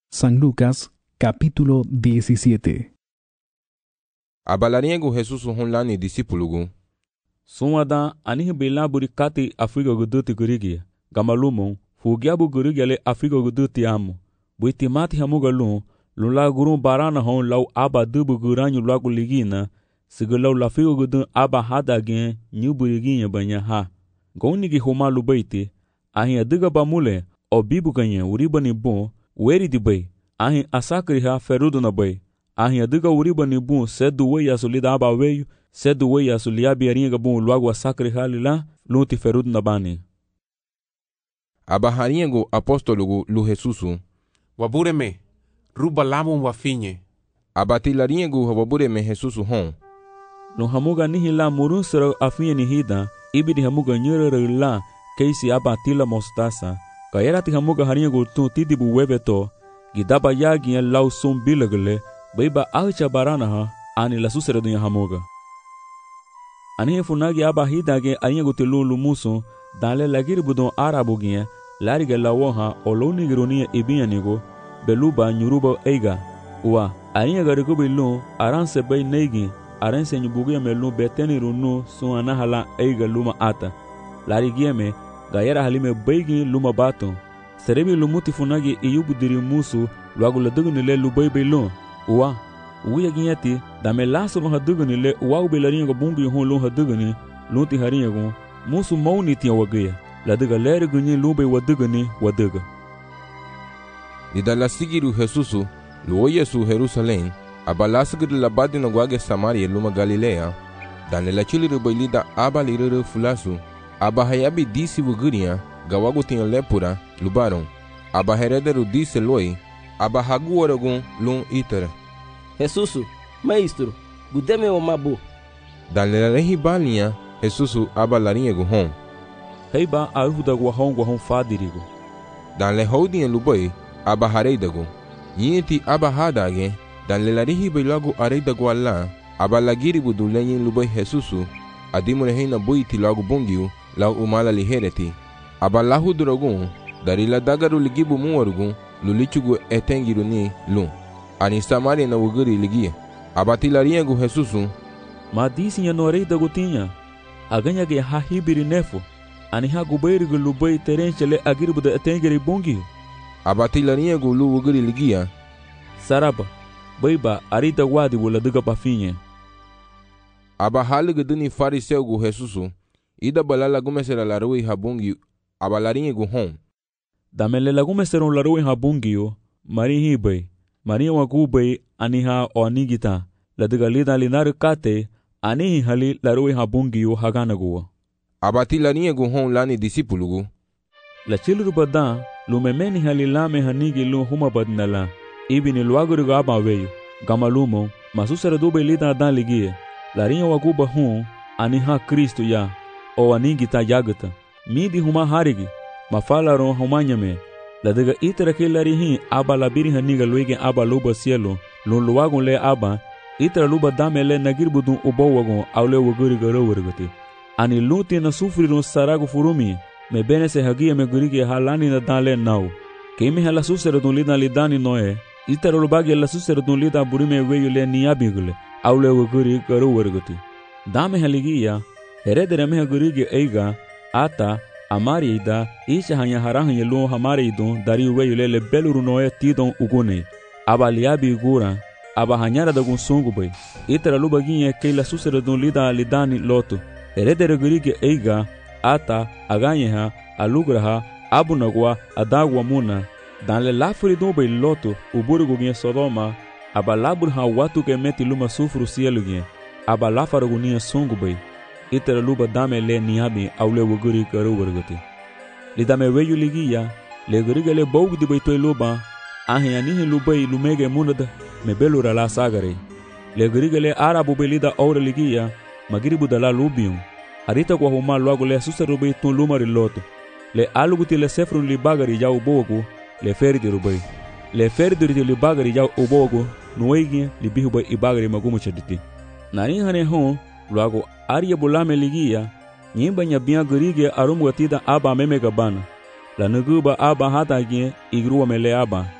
San Lucas, capítulo 17. Abalariengu Jesus hunlani disipulugu. Sunwada anihi bela buri kati Afrika guduti gurigi. Gamalumon, fugiabu gurigi ale Afrika guduti amu. Buiti mati hamugalun, lula gurun barana hon lau aba dubu guranyu lagu ligina, sigalau lafiko gudun aba hada gen, nyuburiginye banya ha. Gaunigi huma lubaiti, ahi adiga bamule, o bibu ganyen uribani bon, weri di bay, ahi asakri ha ferudu na bay. Ahi adiga uribani bon, sedu wey asulida aba weyu, sedu wey asuliabi aringa bon luagu asakri ha lila, lunti ferudu na bani. Abahariengu apostolugu lu Jesusu. Wabureme, ruba lamun wafinye. Abatilariengu wabureme Jesusu hon. Lo hamuga nihi la murun sero afinye nihida, ibidi hamuga nyere la, keisi abatila mostasa. Kayerati hamuga hariengu tun tidibu webeto, gidaba yagi lau sum bilagale, baiba ahicha barana ha, ani la susere dunya hamuga. Anihe funagi aba hidage ariengu tilu lumuso, dale lagiri budon arabu gien, lariga lawoha oloni gironia ibianigo, beluba nyuruba eiga. Uwa, arienga rikubi lu, aranse bay neigi, aranse nyubugia melu beteni runu sun anahala eiga luma ata. Larigieme, gayera halime beigi luma bato. Serebi lumuti funagi iyubu diri musu, luagu ladugunile lubaybelun. Uwa, uya ginyati, dame laso no hadugunile, uwa ubelarienga bungi hon lu haduguni, lunti hariengu, musu mauni tiya wagaya. Ladiga leri gunyi lubay waduguni waduga. Idala sigiru Jesusu, luo Yesu Jerusalem, abalasgir labadi na gwage Samaria luma Galilea, dane la chiliru bailida aba liruru fulasu, aba hayabi disi wuguria, gawagu tiya lepura, lubaron, aba herederu disi loi, aba hagu waragun lun itere. Jesusu, maestro, gudeme o mabu. Dane la rehi balinha, Jesusu aba lariengu hon. Heiba aruda guahon fadirigo. Dan le houdien luboy, aba hareidago. Yinti aba hadage, dan le larihi bailago areidago alla, aba lagiri budu lenyin luboy Jesusu, adimure heina buiti lagu bungiu, lau umala lihereti. Aba lahu duragun, dari la dagaru ligibu muwarugun, lulichugu etengiru ni lun. Ani Samaria na wuguri ligia. Aba tilariengu Jesusu. Ma disi ya no areidago tinha. Aganya ge hahibiri nefo. Ani ha gubairigu lubay terenchele agiribuda etengeri bungi. Abatilariengu lu wuguri ligia. Saraba, baiba arita wadi wala duga pafinye. Aba haligu duni fariseugu Jesusu. Ida balala gumesera la rui habungi. Abalariengu hon. Damele la gumeseron la rui habungi yo. Mari hibay. Mari wagubay aniha o anigita. La duga lida linaru kate. Anihi hali la rui habungi yo haganaguwa. Abatilariengu hon lani disipulugu. La chiluru badan, lumemeni halilame hanigi lu huma badnala. Ibini luaguriga aba weyu. Gamalumo, masusara dube lida adan ligie. Larinha waguba hun, aniha Kristo ya. O anigita yagata. Midi huma harigi. Mafalaron humanyame. Ladiga itara ke larihin aba labiri haniga luige aba luba cielo. Lun luagun le aba. Itara luba dame le nagirbudun ubo wagun aule waguriga rawargati. Ani luti na sufriron saragu furumi, me bene se hagia me gurigi halani na dale nau. Kemi hala susere dun lida lidani noe, itaro lubagi la susere dun lida burime weyu le niabigule, aule waguri garu warguti. Dame haligia, heredere me gurigi eiga, ata, amari ida, isha hanya harahan yelu hamari idun, dari weyu le beluru noe tidon ugune. Aba liabi gura, aba hanyara dagun sungu bay. Itara lubagi ke la susere dun lida lidani lotu. Heredere gurigi eiga, ata, aganyeha, alugraha, abunagwa, adagwa muna. Dan le lafuri dumbe loto, uburigu gien Sodoma, aba laburha watu ke meti luma sufru cielo gien, aba lafarugu nia sungu bay. Itera luba dame le niabi, aule wuguri karu wargati. Li dame weyu ligia, le gurigi le bogu di bay toy luba, ahi anihi lubay lumege munada, me belura la sagare. Le gurigi le arabu belida aure ligia, magiribu dala lubium. Arita kwa huma luagu le susarubi tun lumari loto. Le aluguti le sefrun li bagari jau ubogu, le ferdi rubai. Le ferdi li bagari jau ubogu, nuegi li bihubai ibagari magumu chaditi. Nani hane hon, luagu aria bulame ligia, nyimba nyabia gurige arumgatida aba meme gabana. La nuguba aba hata gien, igruwa mele aba.